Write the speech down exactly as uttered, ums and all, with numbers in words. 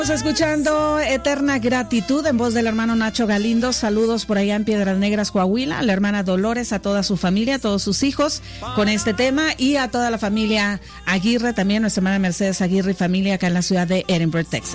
Estamos escuchando Eterna Gratitud en voz del hermano Nacho Galindo. Saludos por allá en Piedras Negras, Coahuila, a la hermana Dolores, a toda su familia, a todos sus hijos con este tema, y a toda la familia Aguirre, también nuestra hermana Mercedes Aguirre y familia acá en la ciudad de Edinburgh, Texas.